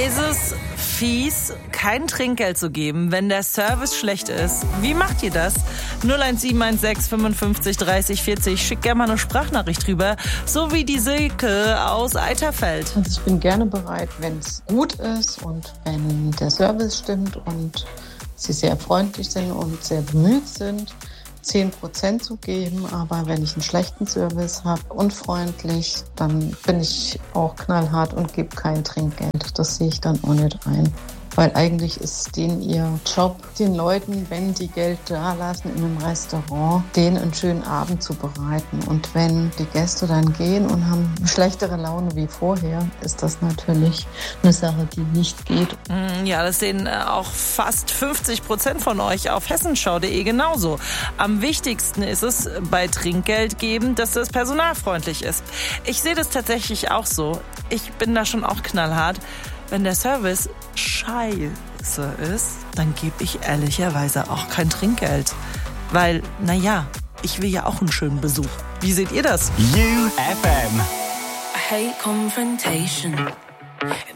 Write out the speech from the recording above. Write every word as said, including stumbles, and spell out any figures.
Ist es fies, kein Trinkgeld zu geben, wenn der Service schlecht ist? Wie macht ihr das? null eins sieben eins sechs fünfundfünfzig dreißig vierzig. Schickt gerne mal eine Sprachnachricht rüber. So wie die Silke aus Eiterfeld. Also ich bin gerne bereit, wenn es gut ist und wenn der Service stimmt und sie sehr freundlich sind und sehr bemüht sind, zehn Prozent zu geben. Aber wenn ich einen schlechten Service habe, unfreundlich, dann bin ich auch knallhart und gebe kein Trinkgeld. Das sehe ich dann auch nicht ein. Weil eigentlich ist denen ihr Job, den Leuten, wenn die Geld da lassen in einem Restaurant, denen einen schönen Abend zu bereiten. Und wenn die Gäste dann gehen und haben schlechtere Laune wie vorher, ist das natürlich eine Sache, die nicht geht. Ja, das sehen auch fast fünfzig Prozent von euch auf hessenschau punkt de genauso. Am wichtigsten ist es bei Trinkgeld geben, dass das Personal freundlich ist. Ich sehe das tatsächlich auch so. Ich bin da schon auch knallhart. Wenn der Service scheiße ist, dann gebe ich ehrlicherweise auch kein Trinkgeld. Weil, naja, ich will ja auch einen schönen Besuch. Wie seht ihr das? U F M. I hate confrontation.